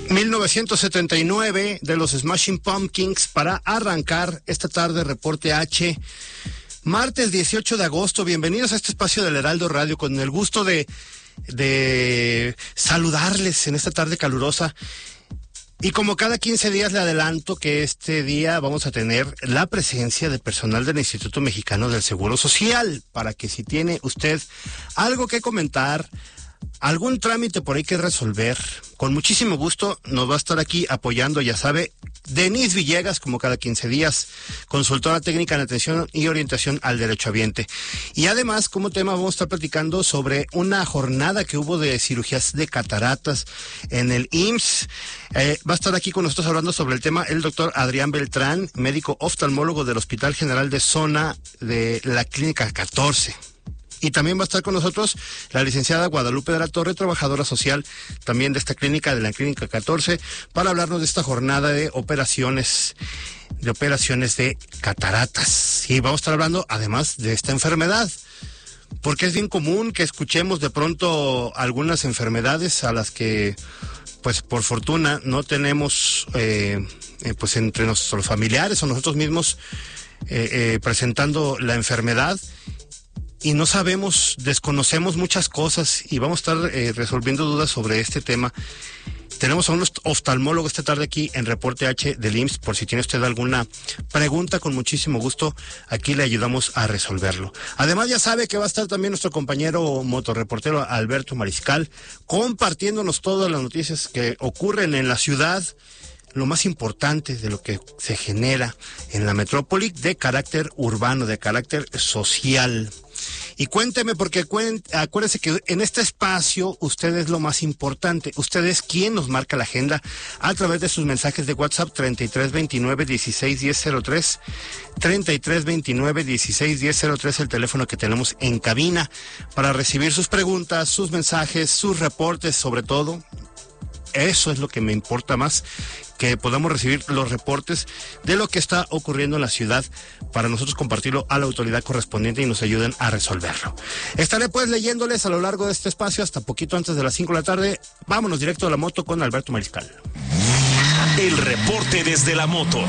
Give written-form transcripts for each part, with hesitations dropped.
1979 de los Smashing Pumpkins para arrancar esta tarde Reporte H. Martes 18 de agosto, bienvenidos a este espacio del Heraldo Radio con el gusto de saludarles en esta tarde calurosa. Y como cada 15 días le adelanto que este día vamos a tener la presencia de personal del Instituto Mexicano del Seguro Social, para que si tiene usted algo que comentar, algún trámite por ahí que resolver, con muchísimo gusto nos va a estar aquí apoyando, ya sabe, Denise Villegas, como cada 15 días, consultora técnica en atención y orientación al derechohabiente. Y además, como tema, vamos a estar platicando sobre una jornada que hubo de cirugías de cataratas en el IMSS. Va a estar aquí con nosotros hablando sobre el tema el doctor Adrián Beltrán, médico oftalmólogo del Hospital General de Zona de la Clínica 14. Y también va a estar con nosotros la licenciada Guadalupe de la Torre, trabajadora social también de esta clínica, de la Clínica 14, para hablarnos de esta jornada de operaciones de cataratas. Y vamos a estar hablando además de esta enfermedad, porque es bien común que escuchemos de pronto algunas enfermedades a las que, pues por fortuna, no tenemos pues entre nuestros familiares o nosotros mismos presentando la enfermedad. Y no sabemos, desconocemos muchas cosas y vamos a estar resolviendo dudas sobre este tema. Tenemos a un oftalmólogo esta tarde aquí en Reporte H del IMSS, por si tiene usted alguna pregunta, con muchísimo gusto, aquí le ayudamos a resolverlo. Además ya sabe que va a estar también nuestro compañero motorreportero Alberto Mariscal, compartiéndonos todas las noticias que ocurren en la ciudad, lo más importante de lo que se genera en la metrópoli de carácter urbano, de carácter social. Y cuénteme, porque acuérdese que en este espacio usted es lo más importante. Usted es quien nos marca la agenda a través de sus mensajes de WhatsApp 3329-161003, 3329-161003, el teléfono que tenemos en cabina para recibir sus preguntas, sus mensajes, sus reportes, sobre todo. Eso es lo que me importa más, que podamos recibir los reportes de lo que está ocurriendo en la ciudad para nosotros compartirlo a la autoridad correspondiente y nos ayuden a resolverlo. Estaré pues leyéndoles a lo largo de este espacio hasta poquito antes de las 5 de la tarde. Vámonos directo a la moto con Alberto Mariscal. El reporte desde la moto.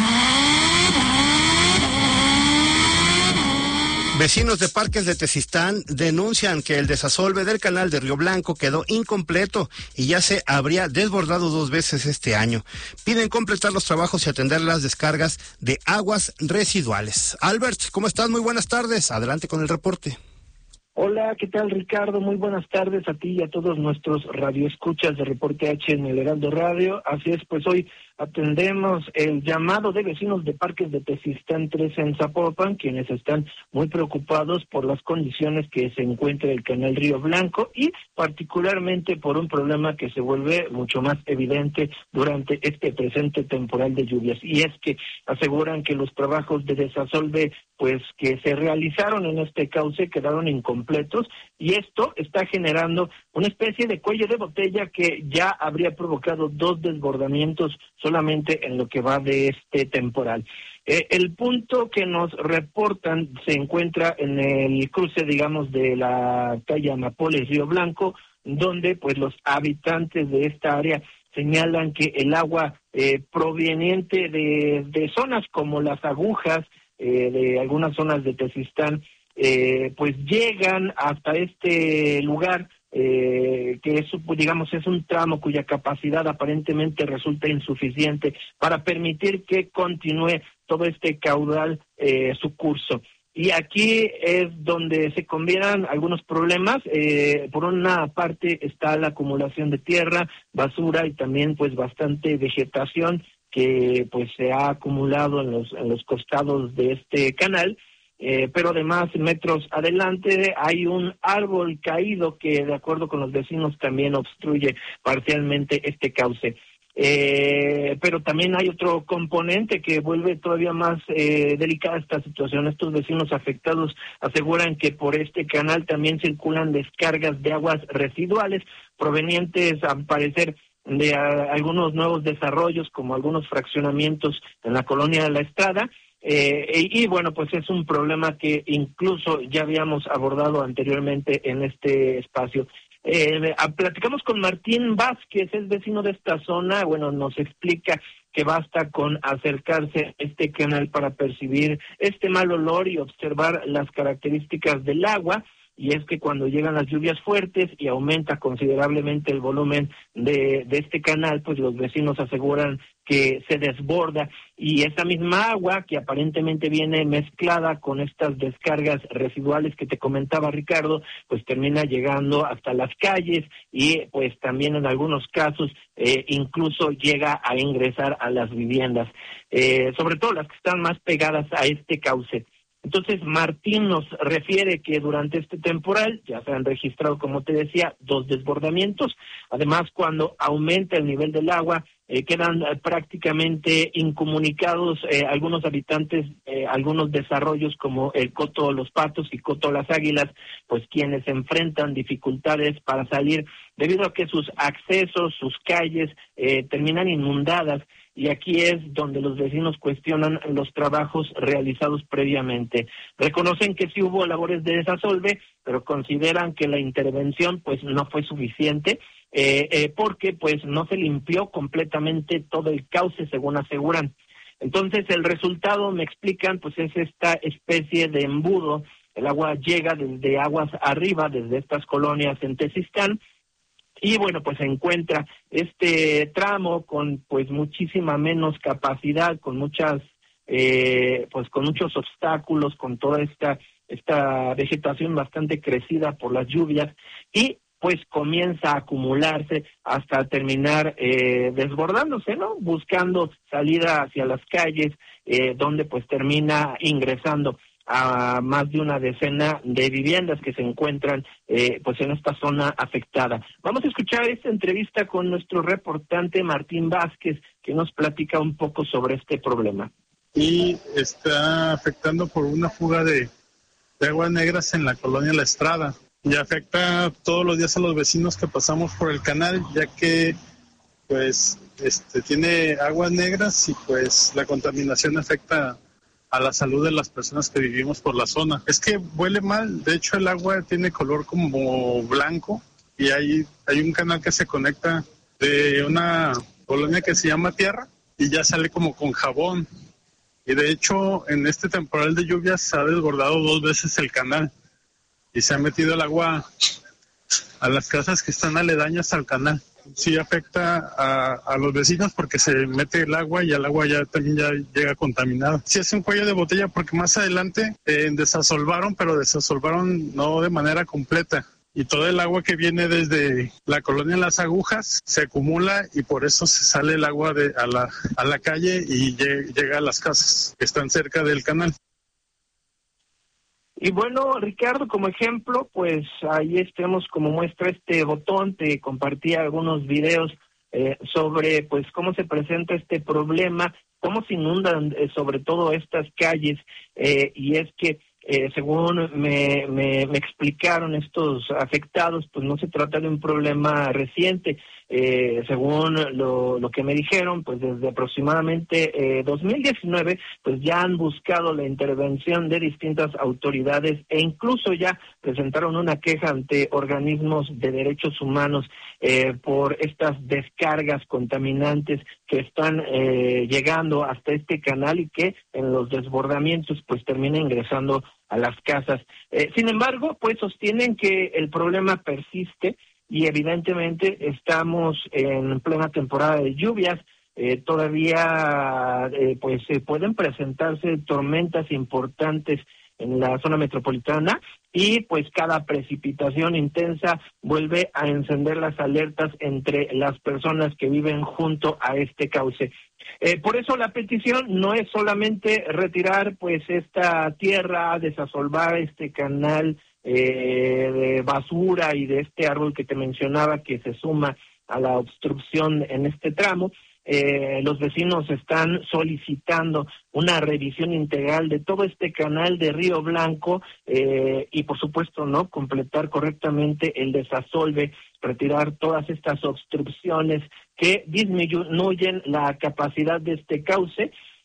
Vecinos de Parques de Tezistán denuncian que el desasolve del canal de Río Blanco quedó incompleto y ya se habría desbordado 2 veces este año. Piden completar los trabajos y atender las descargas de aguas residuales. Albert, ¿cómo estás? Muy buenas tardes. Adelante con el reporte. Hola, ¿qué tal, Ricardo? Muy buenas tardes a ti y a todos nuestros radioescuchas de Reporte H en el Heraldo Radio. Así es, pues hoy atendemos el llamado de vecinos de Parques de Tezistán 3 en Zapopan, quienes están muy preocupados por las condiciones que se encuentra el canal Río Blanco y particularmente por un problema que se vuelve mucho más evidente durante este presente temporal de lluvias. Y es que aseguran que los trabajos de desasolve pues que se realizaron en este cauce quedaron incompletos y esto está generando una especie de cuello de botella que ya habría provocado 2 desbordamientos solamente en lo que va de este temporal. El punto que nos reportan se encuentra en el cruce, digamos, de la calle Amapoles Río Blanco, donde pues los habitantes de esta área señalan que el agua proveniente de zonas como Las Agujas, de algunas zonas de Tezistán, pues llegan hasta este lugar, que es, digamos, es un tramo cuya capacidad aparentemente resulta insuficiente para permitir que continúe todo este caudal su curso. Y aquí es donde se combinan algunos problemas. Por una parte está la acumulación de tierra, basura y también pues bastante vegetación que pues se ha acumulado en los costados de este canal. Pero además, metros adelante hay un árbol caído que, de acuerdo con los vecinos, también obstruye parcialmente este cauce. Pero también hay otro componente que vuelve todavía más delicada esta situación. Estos vecinos afectados aseguran que por este canal también circulan descargas de aguas residuales provenientes, al parecer, de algunos nuevos desarrollos, como algunos fraccionamientos en la colonia de La Estrada. Y bueno, pues es un problema que incluso ya habíamos abordado anteriormente en este espacio. Platicamos con Martín Vázquez, es vecino de esta zona. Bueno, nos explica que basta con acercarse a este canal para percibir este mal olor y observar las características del agua. Y es que cuando llegan las lluvias fuertes y aumenta considerablemente el volumen de este canal, pues los vecinos aseguran que se desborda, y esa misma agua que aparentemente viene mezclada con estas descargas residuales que te comentaba Ricardo, pues termina llegando hasta las calles y pues también en algunos casos incluso llega a ingresar a las viviendas, sobre todo las que están más pegadas a este cauce. Entonces, Martín nos refiere que durante este temporal ya se han registrado, como te decía, 2 desbordamientos. Además, cuando aumenta el nivel del agua, quedan prácticamente incomunicados algunos habitantes, algunos desarrollos como el Coto Los Patos y Coto Las Águilas, pues quienes enfrentan dificultades para salir debido a que sus accesos, sus calles terminan inundadas. Y aquí es donde los vecinos cuestionan los trabajos realizados previamente. Reconocen que sí hubo labores de desasolve, pero consideran que la intervención pues no fue suficiente, porque pues no se limpió completamente todo el cauce, según aseguran. Entonces el resultado, me explican, pues es esta especie de embudo. El agua llega desde aguas arriba, desde estas colonias en Tezistán, y bueno, pues se encuentra este tramo con pues muchísima menos capacidad, con muchas pues con muchos obstáculos, con toda esta vegetación bastante crecida por las lluvias, y pues comienza a acumularse hasta terminar desbordándose, ¿no? Buscando salida hacia las calles, donde pues termina ingresando a más de una decena de viviendas que se encuentran pues en esta zona afectada. Vamos a escuchar esta entrevista con nuestro reportante Martín Vázquez, que nos platica un poco sobre este problema. Y está afectando por una fuga de aguas negras en la colonia La Estrada, y afecta todos los días a los vecinos que pasamos por el canal, ya que pues tiene aguas negras y pues la contaminación afecta a la salud de las personas que vivimos por la zona. Es que huele mal, de hecho el agua tiene color como blanco, y hay un canal que se conecta de una colonia que se llama Tierra y ya sale como con jabón, y de hecho en este temporal de lluvias se ha desbordado 2 veces el canal y se ha metido el agua a las casas que están aledañas al canal. Sí afecta a los vecinos porque se mete el agua y el agua también llega contaminada. Sí es un cuello de botella porque más adelante desasolvaron, pero desasolvaron no de manera completa. Y todo el agua que viene desde la colonia Las Agujas se acumula, y por eso se sale el agua a la calle y llega a las casas que están cerca del canal. Y bueno, Ricardo, como ejemplo, pues ahí estemos como muestra este botón. Te compartí algunos videos sobre pues cómo se presenta este problema, cómo se inundan sobre todo estas calles, y es que según me explicaron estos afectados, pues no se trata de un problema reciente. Según lo que me dijeron, pues desde aproximadamente 2019, pues ya han buscado la intervención de distintas autoridades, e incluso ya presentaron una queja ante organismos de derechos humanos por estas descargas contaminantes que están llegando hasta este canal, y que en los desbordamientos pues termina ingresando a las casas. Sin embargo, pues sostienen que el problema persiste, y evidentemente estamos en plena temporada de lluvias. Todavía pues pueden presentarse tormentas importantes en la zona metropolitana, y pues cada precipitación intensa vuelve a encender las alertas entre las personas que viven junto a este cauce. Por eso la petición no es solamente retirar pues esta tierra, desasolvar este canal de basura y de este árbol que te mencionaba que se suma a la obstrucción en este tramo. Los vecinos están solicitando una revisión integral de todo este canal de Río Blanco, y por supuesto no completar correctamente el desasolve, retirar todas estas obstrucciones que disminuyen la capacidad de este cauce.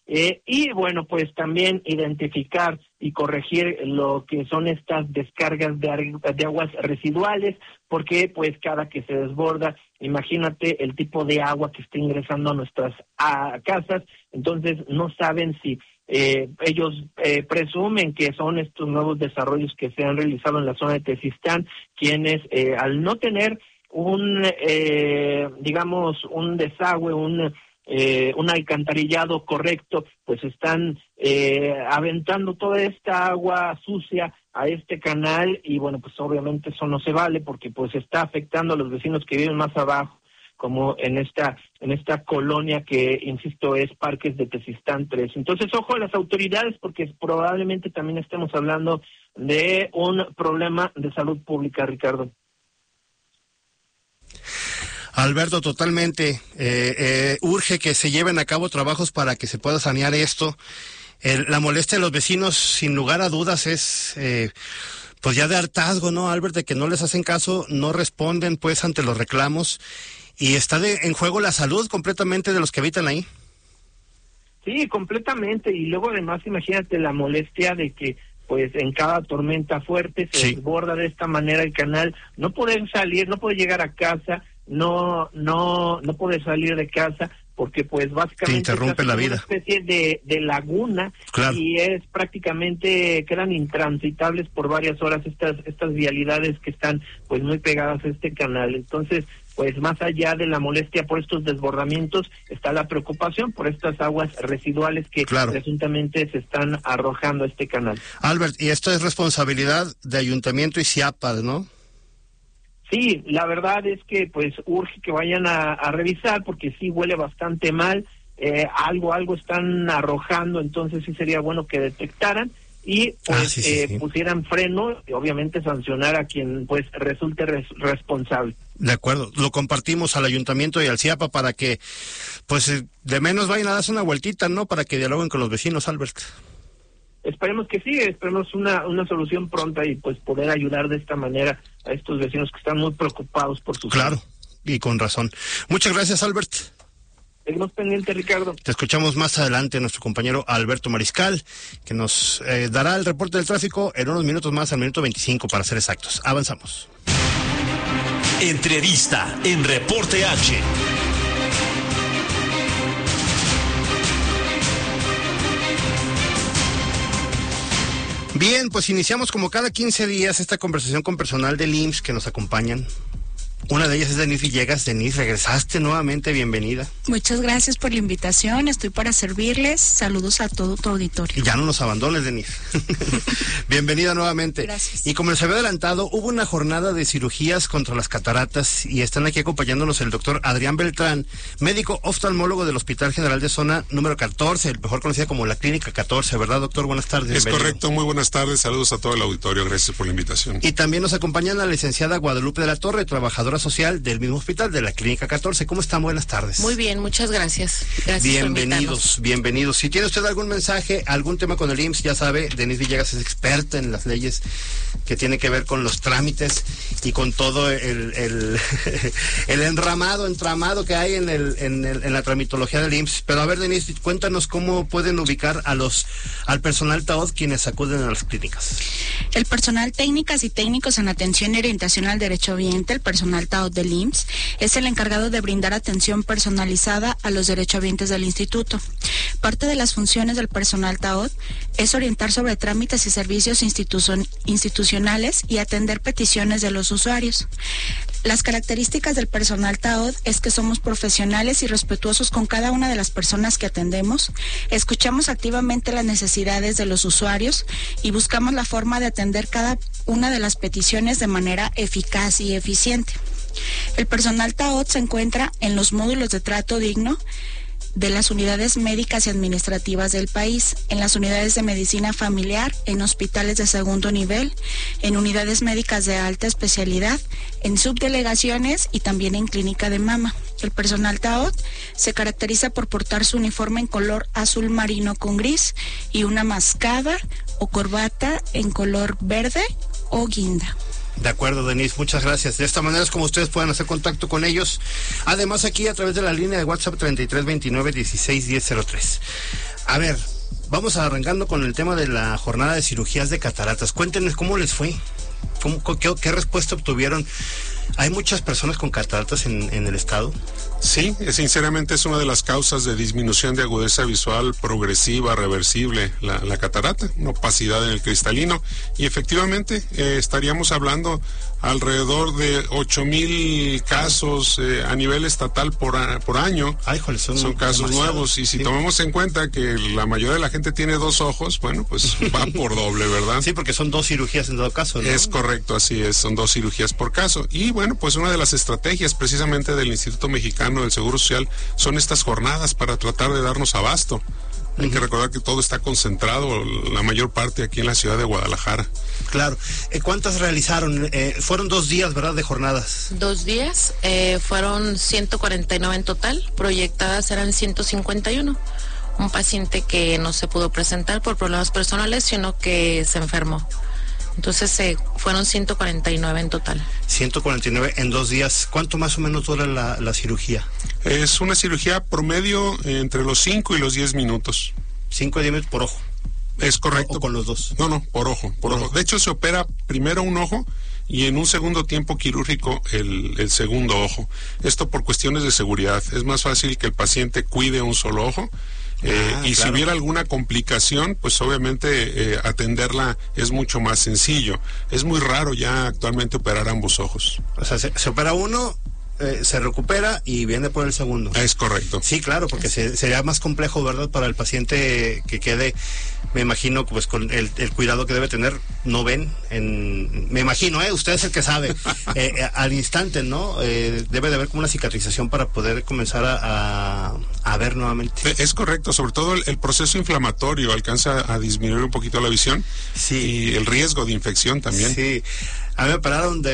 Y bueno, pues también identificar y corregir lo que son estas descargas de aguas residuales, porque pues cada que se desborda, imagínate el tipo de agua que está ingresando a nuestras casas, entonces no saben si ellos presumen que son estos nuevos desarrollos que se han realizado en la zona de Tezistán, quienes al no tener un desagüe, un alcantarillado correcto, pues están aventando toda esta agua sucia a este canal, y bueno, pues obviamente eso no se vale, porque pues está afectando a los vecinos que viven más abajo, como en esta colonia que, insisto, es Parques de Tezistán 3. Entonces, ojo a las autoridades, porque probablemente también estemos hablando de un problema de salud pública, Ricardo. Alberto, totalmente. Urge que se lleven a cabo trabajos para que se pueda sanear esto. La molestia de los vecinos, sin lugar a dudas, es pues ya de hartazgo, ¿no, Albert? De que no les hacen caso, no responden pues ante los reclamos, y está en juego la salud completamente de los que habitan ahí. Sí, completamente, y luego además imagínate la molestia de que pues en cada tormenta fuerte se desborda de esta manera el canal, no poder salir, no poder llegar a casa, no poder salir de casa, porque pues básicamente te interrumpe la vida. Una especie de laguna, claro. Y es prácticamente, quedan intransitables por varias horas estas vialidades que están pues muy pegadas a este canal. Entonces, pues más allá de la molestia por estos desbordamientos, está la preocupación por estas aguas residuales que presuntamente se están arrojando a este canal. Albert, y esto es responsabilidad de Ayuntamiento y CIAPA, ¿no? Sí, la verdad es que pues urge que vayan a revisar, porque sí huele bastante mal, algo están arrojando, entonces sí sería bueno que detectaran y pues pusieran freno y obviamente sancionar a quien pues resulte responsable. De acuerdo, lo compartimos al Ayuntamiento y al CIAPA para que pues de menos vayan a darse una vueltita, ¿no? Para que dialoguen con los vecinos, Albert. Esperemos que sí, esperemos una solución pronta y pues poder ayudar de esta manera a estos vecinos que están muy preocupados por su Claro, y con razón. Muchas gracias, Albert. Seguimos pendientes, Ricardo. Te escuchamos más adelante, nuestro compañero Alberto Mariscal, que nos dará el reporte del tráfico en unos minutos más, al minuto 25 para ser exactos. Avanzamos. Entrevista en Reporte H. Bien, pues iniciamos como cada 15 días esta conversación con personal del IMSS que nos acompañan. Una de ellas es Denise Villegas. Denise, regresaste nuevamente, bienvenida. Muchas gracias por la invitación, estoy para servirles. Saludos a todo tu auditorio. Y ya no nos abandones, Denise. Bienvenida nuevamente. Gracias. Y como les había adelantado, hubo una jornada de cirugías contra las cataratas y están aquí acompañándonos el doctor Adrián Beltrán, médico oftalmólogo del Hospital General de Zona número 14, el mejor conocida como la Clínica 14, ¿verdad, doctor? Buenas tardes. Es correcto, muy buenas tardes, saludos a todo el auditorio, gracias por la invitación. Y también nos acompaña la licenciada Guadalupe de la Torre, trabajadora social del mismo hospital, de la Clínica 14. ¿Cómo están? Buenas tardes. Muy bien, muchas gracias. Bienvenidos. Si tiene usted algún mensaje, algún tema con el IMSS, ya sabe, Denise Villegas es experta en las leyes que tienen que ver con los trámites y con todo el entramado que hay en la tramitología del IMSS. Pero a ver, Denise, cuéntanos cómo pueden ubicar al personal TAOD quienes acuden a las clínicas. El personal técnicas y técnicos en atención y orientación al derechohabiente, el personal TAOD del IMSS, es el encargado de brindar atención personalizada a los derechohabientes del instituto. Parte de las funciones del personal TAOD es orientar sobre trámites y servicios institucionales y atender peticiones de los usuarios. Las características del personal TAOD es que somos profesionales y respetuosos con cada una de las personas que atendemos, escuchamos activamente las necesidades de los usuarios y buscamos la forma de atender cada una de las peticiones de manera eficaz y eficiente. El personal TAOD se encuentra en los módulos de trato digno de las unidades médicas y administrativas del país, en las unidades de medicina familiar, en hospitales de segundo nivel, en unidades médicas de alta especialidad, en subdelegaciones y también en clínica de mama. El personal TAOD se caracteriza por portar su uniforme en color azul marino con gris y una mascada o corbata en color verde o guinda. De acuerdo, Denise, muchas gracias. De esta manera es como ustedes pueden hacer contacto con ellos. Además, aquí a través de la línea de WhatsApp 3329-161003. A ver, vamos arrancando con el tema de la jornada de cirugías de cataratas. Cuéntenos cómo les fue, qué respuesta obtuvieron. ¿Hay muchas personas con cataratas en el estado? Sí, sinceramente es una de las causas de disminución de agudeza visual progresiva, reversible, la catarata, una opacidad en el cristalino, y efectivamente estaríamos hablando alrededor de 8,000 casos a nivel estatal por año. Ay, joder, son casos nuevos, y si tomamos en cuenta que la mayoría de la gente tiene 2 ojos, bueno, pues va por doble, ¿verdad? Sí, porque son 2 cirugías en todo caso, ¿no? Es correcto, así es, son 2 cirugías por caso. Y bueno, pues una de las estrategias precisamente del Instituto Mexicano del Seguro Social son estas jornadas para tratar de darnos abasto. Hay que recordar que todo está concentrado, la mayor parte aquí en la ciudad de Guadalajara. Claro. ¿Cuántas realizaron? Fueron 2 días, ¿verdad?, de jornadas. 2 días, fueron 149 en total, proyectadas eran 151. Un paciente que no se pudo presentar por problemas personales, sino que se enfermó. Entonces fueron 149 en total. 149 en 2 días. ¿Cuánto más o menos dura la cirugía? Es una cirugía promedio entre los 5 y los 10 minutos. 5 a 10 minutos por ojo. Es correcto. ¿O con los 2? No, por ojo. De hecho, se opera primero un ojo y en un segundo tiempo quirúrgico el segundo ojo. Esto por cuestiones de seguridad. Es más fácil que el paciente cuide un solo ojo. Y claro, si hubiera alguna complicación, pues obviamente atenderla es mucho más sencillo. Es muy raro ya actualmente operar ambos ojos. O sea, se opera uno, se recupera y viene por el segundo. Es correcto. Sí, claro, porque sería más complejo, ¿verdad?, para el paciente que quede, me imagino, pues con el cuidado que debe tener. No ven, me imagino, usted es el que sabe, al instante, ¿no? Debe de haber como una cicatrización para poder comenzar a ver nuevamente. Es correcto, sobre todo el proceso inflamatorio alcanza a disminuir un poquito la visión. Sí. Y el riesgo de infección también. Sí, a mí me operaron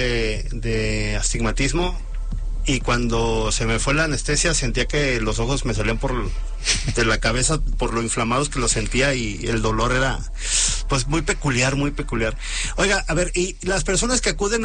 de astigmatismo. Y cuando se me fue la anestesia sentía que los ojos me salían de la cabeza por lo inflamados que lo sentía, y el dolor era pues muy peculiar, muy peculiar. Oiga, a ver, y las personas que acuden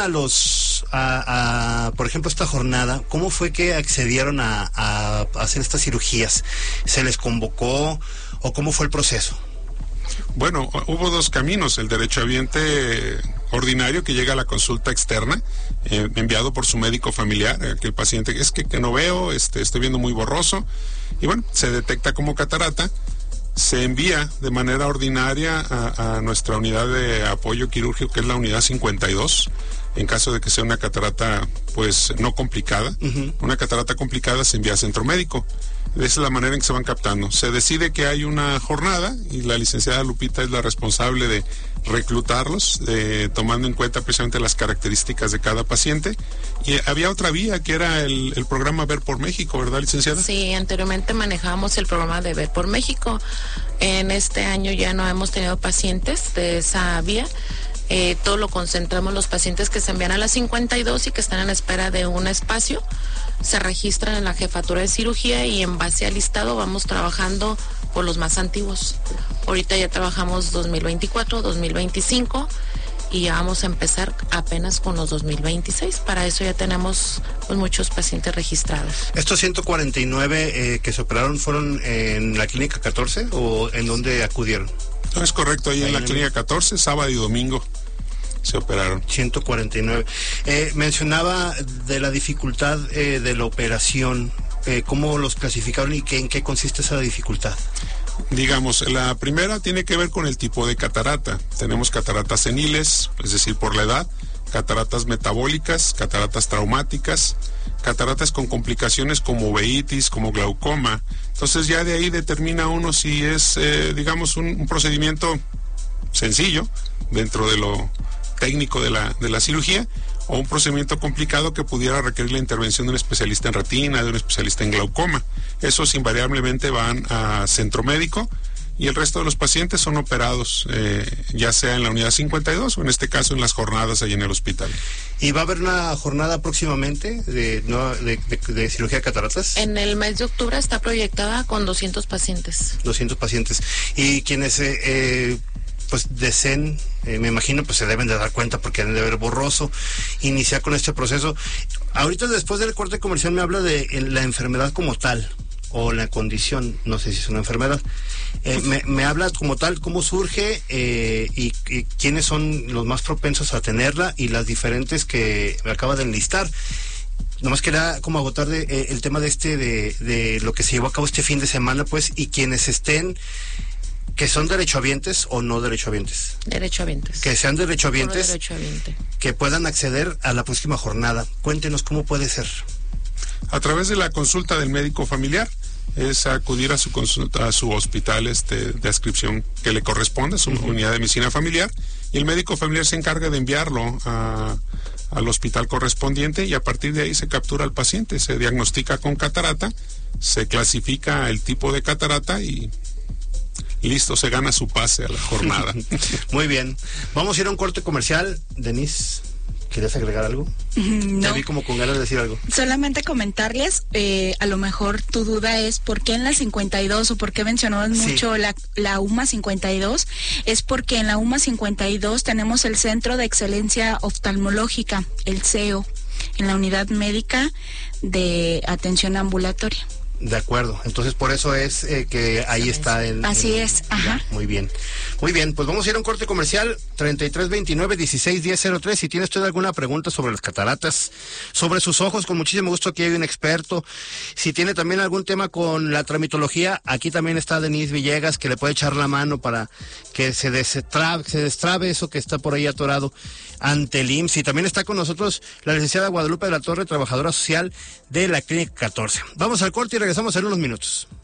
a por ejemplo, esta jornada, ¿cómo fue que accedieron a hacer estas cirugías? ¿Se les convocó o cómo fue el proceso? Bueno, hubo 2 caminos: el derechohabiente ordinario, que llega a la consulta externa, enviado por su médico familiar, que el paciente es que no veo, estoy viendo muy borroso, y bueno, se detecta como catarata, se envía de manera ordinaria a nuestra unidad de apoyo quirúrgico, que es la unidad 52, en caso de que sea una catarata pues no complicada. Una catarata complicada se envía a centro médico. Esa es la manera en que se van captando. Se decide que hay una jornada y la licenciada Lupita es la responsable de reclutarlos, tomando en cuenta precisamente las características de cada paciente. Y había otra vía que era el programa Ver por México, ¿verdad, licenciada? Sí, anteriormente manejábamos el programa de Ver por México. En este año ya no hemos tenido pacientes de esa vía. Todo lo concentramos, los pacientes que se envían a la 52 y que están en espera de un espacio, se registran en la jefatura de cirugía y en base al listado vamos trabajando por los más antiguos. Ahorita ya trabajamos 2024, 2025 y ya vamos a empezar apenas con los 2026. Para eso ya tenemos pues muchos pacientes registrados. ¿Estos 149 que se operaron fueron en la clínica 14 o en dónde acudieron? No, es correcto, ahí en la clínica 14, sábado y domingo se operaron. 149. Mencionaba de la dificultad de la operación. ¿Cómo los clasificaron y en qué consiste esa dificultad? Digamos, la primera tiene que ver con el tipo de catarata. Tenemos cataratas seniles, es decir, por la edad, cataratas metabólicas, cataratas traumáticas, cataratas con complicaciones como uveitis, como glaucoma. Entonces ya de ahí determina uno si es, digamos, un procedimiento sencillo dentro de lo técnico de la cirugía, o un procedimiento complicado que pudiera requerir la intervención de un especialista en retina, de un especialista en glaucoma. Esos invariablemente van a centro médico y el resto de los pacientes son operados ya sea en la unidad 52 o en este caso en las jornadas ahí en el hospital. ¿Y va a haber una jornada próximamente de cirugía de cataratas? En el mes de octubre está proyectada con 200 pacientes. 200 pacientes. Y quienes pues deseen, me imagino, pues se deben de dar cuenta porque deben de ver borroso, iniciar con este proceso. Ahorita después del corte comercial me habla de la enfermedad como tal. o la condición, no sé si es una enfermedad. Me habla como tal cómo surge y quiénes son los más propensos a tenerla y las diferentes que me acaba de enlistar. Nomás quería como agotar el tema de lo que se llevó a cabo este fin de semana, pues, y quienes estén, que son derechohabientes o no derechohabientes. Derechohabientes. Que sean derechohabientes, derechohabiente. que puedan acceder a la próxima jornada. Cuéntenos cómo puede ser. A través de la consulta del médico familiar, es acudir a su consulta, a su hospital de adscripción que le corresponde, su unidad de medicina familiar, y el médico familiar se encarga de enviarlo al hospital correspondiente, y a partir de ahí se captura al paciente, se diagnostica con catarata, se clasifica el tipo de catarata y listo, se gana su pase a la jornada. Muy bien, vamos a ir a un corte comercial. Denise, ¿querías agregar algo? No. Te vi como con ganas de decir algo. Solamente comentarles, a lo mejor tu duda es por qué en la 52 o por qué mencionamos mucho la UMA 52, es porque en la UMA 52 tenemos el Centro de Excelencia Oftalmológica, el CEO, en la unidad médica de atención ambulatoria. De acuerdo, entonces por eso es que ahí está Así es, ajá. Ya, muy bien, pues vamos a ir a un corte comercial. 3329-161003. Si tiene usted alguna pregunta sobre las cataratas, sobre sus ojos, con muchísimo gusto aquí hay un experto. Si tiene también algún tema con la tramitología, aquí también está Denise Villegas, que le puede echar la mano para que se destrabe eso que está por ahí atorado ante el IMSS. Y también está con nosotros la licenciada Guadalupe de la Torre, trabajadora social de la Clínica 14. Vamos al corte y regresamos en unos minutos.